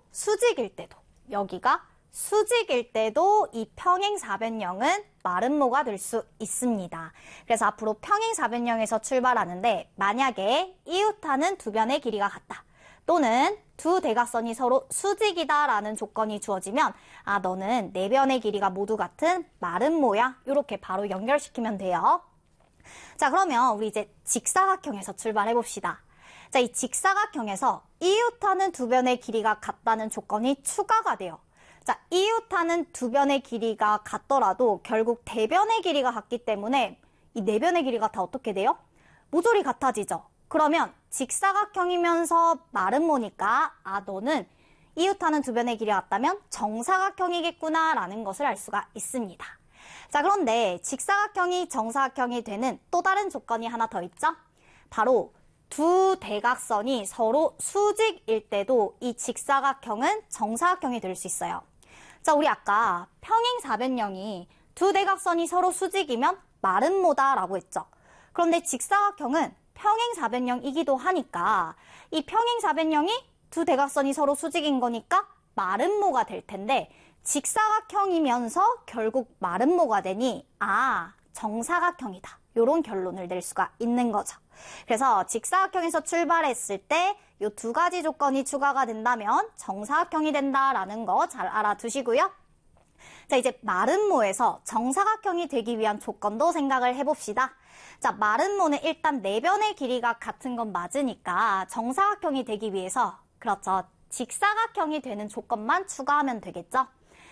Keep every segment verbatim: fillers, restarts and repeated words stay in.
수직일 때도, 여기가 수직일 때도 이 평행사변형은 마름모가 될 수 있습니다. 그래서 앞으로 평행사변형에서 출발하는데 만약에 이웃하는 두 변의 길이가 같다. 또는 두 대각선이 서로 수직이다라는 조건이 주어지면 아 너는 네 변의 길이가 모두 같은 마름모야. 이렇게 바로 연결시키면 돼요. 자 그러면 우리 이제 직사각형에서 출발해 봅시다. 자, 이 직사각형에서 이웃하는 두 변의 길이가 같다는 조건이 추가가 돼요. 자, 이웃하는 두 변의 길이가 같더라도 결국 대변의 길이가 같기 때문에 이 네 변의 길이가 다 어떻게 돼요? 모조리 같아지죠. 그러면 직사각형이면서 마름모니까 아 너는 이웃하는 두 변의 길이가 같다면 정사각형이겠구나 라는 것을 알 수가 있습니다. 자 그런데 직사각형이 정사각형이 되는 또 다른 조건이 하나 더 있죠. 바로 두 대각선이 서로 수직일 때도 이 직사각형은 정사각형이 될 수 있어요. 자, 우리 아까 평행사변형이 두 대각선이 서로 수직이면 마름모다라고 했죠. 그런데 직사각형은 평행사변형이기도 하니까 이 평행사변형이 두 대각선이 서로 수직인 거니까 마름모가 될 텐데 직사각형이면서 결국 마름모가 되니 아, 정사각형이다. 이런 결론을 낼 수가 있는 거죠. 그래서 직사각형에서 출발했을 때 이 두 가지 조건이 추가가 된다면 정사각형이 된다라는 거 잘 알아두시고요. 자, 이제 마름모에서 정사각형이 되기 위한 조건도 생각을 해봅시다. 자, 마름모는 일단 네 변의 길이가 같은 건 맞으니까 정사각형이 되기 위해서 그렇죠. 직사각형이 되는 조건만 추가하면 되겠죠.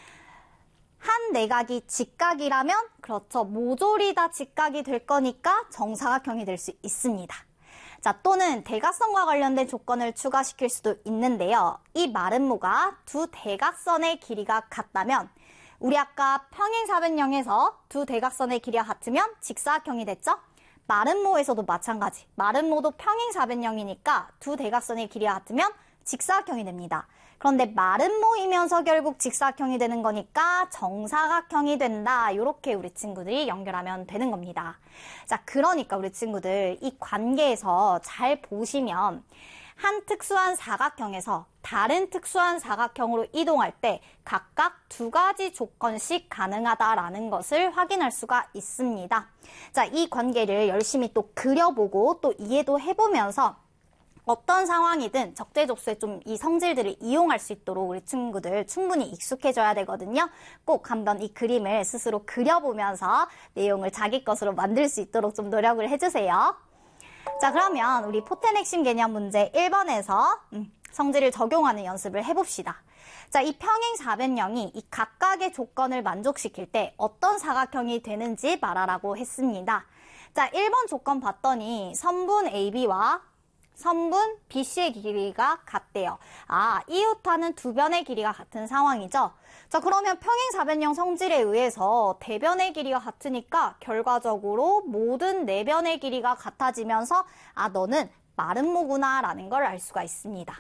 한 내각이 직각이라면 그렇죠. 모조리 다 직각이 될 거니까 정사각형이 될 수 있습니다. 자, 또는 대각선과 관련된 조건을 추가시킬 수도 있는데요. 이 마름모가 두 대각선의 길이가 같다면 우리 아까 평행사변형에서 두 대각선의 길이가 같으면 직사각형이 됐죠? 마름모에서도 마찬가지. 마름모도 평행사변형이니까 두 대각선의 길이가 같으면 직사각형이 됩니다. 그런데 마름모이면서 결국 직사각형이 되는 거니까 정사각형이 된다. 이렇게 우리 친구들이 연결하면 되는 겁니다. 자, 그러니까 우리 친구들 이 관계에서 잘 보시면 한 특수한 사각형에서 다른 특수한 사각형으로 이동할 때 각각 두 가지 조건씩 가능하다라는 것을 확인할 수가 있습니다. 자, 이 관계를 열심히 또 그려보고 또 이해도 해보면서 어떤 상황이든 적재적소에 좀 이 성질들을 이용할 수 있도록 우리 친구들 충분히 익숙해져야 되거든요. 꼭 한번 이 그림을 스스로 그려보면서 내용을 자기 것으로 만들 수 있도록 좀 노력을 해주세요. 자, 그러면 우리 포텐 핵심 개념 문제 일 번에서 음, 성질을 적용하는 연습을 해봅시다. 자, 이 평행사변형이 이 각각의 조건을 만족시킬 때 어떤 사각형이 되는지 말하라고 했습니다. 자, 일 번 조건 봤더니 선분 에이비와 선분 비씨의 길이가 같대요. 아, 이웃하는 두 변의 길이가 같은 상황이죠. 자, 그러면 평행사변형 성질에 의해서 대변의 길이가 같으니까 결과적으로 모든 네 변의 길이가 같아지면서 아, 너는 마름모구나 라는 걸 알 수가 있습니다.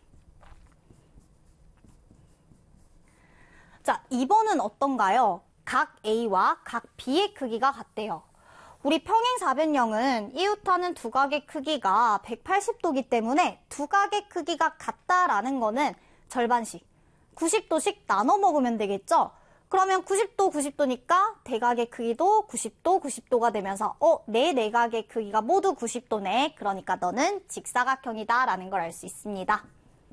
자, 이 번은 어떤가요? 각 A와 각 B의 크기가 같대요. 우리 평행사변형은 이웃하는 두 각의 크기가 백팔십 도이기 때문에 두 각의 크기가 같다라는 거는 절반씩, 구십 도씩 나눠 먹으면 되겠죠? 그러면 구십 도, 구십 도니까 대각의 크기도 구십 도, 구십 도가 되면서 어, 내 내각의 크기가 모두 구십 도네. 그러니까 너는 직사각형이다 라는 걸 알 수 있습니다.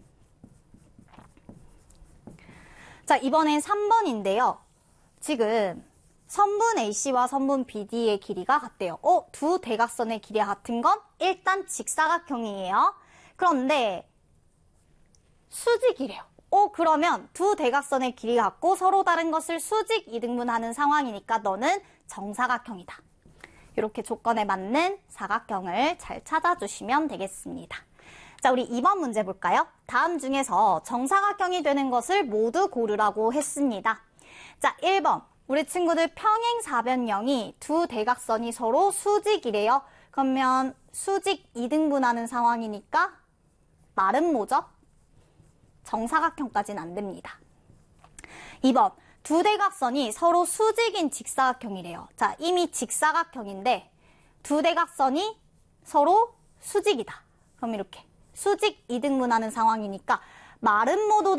자, 이번엔 삼 번인데요. 지금 선분 에이씨와 선분 비디의 길이가 같대요. 어, 두 대각선의 길이가 같은 건 일단 직사각형이에요. 그런데 수직이래요. 어, 그러면 두 대각선의 길이가 같고 서로 다른 것을 수직 이등분하는 상황이니까 너는 정사각형이다. 이렇게 조건에 맞는 사각형을 잘 찾아주시면 되겠습니다. 자, 우리 이 번 문제 볼까요? 다음 중에서 정사각형이 되는 것을 모두 고르라고 했습니다. 자, 일 번. 우리 친구들 평행사변형이 두 대각선이 서로 수직이래요. 그러면 수직 이등분하는 상황이니까 마름모죠? 정사각형까지는 안 됩니다. 이 번. 두 대각선이 서로 수직인 직사각형이래요. 자, 이미 직사각형인데 두 대각선이 서로 수직이다. 그럼 이렇게 수직 이등분하는 상황이니까 마름모도